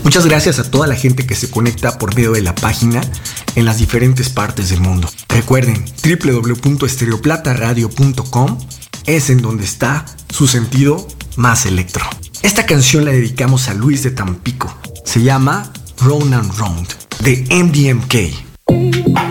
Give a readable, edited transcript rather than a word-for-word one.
Muchas gracias a toda la gente que se conecta por medio de la página en las diferentes partes del mundo. Recuerden, www.estereoplataradio.com es en donde está su sentido más electro. Esta canción la dedicamos a Luis de Tampico. Se llama Round and Round de MDMK.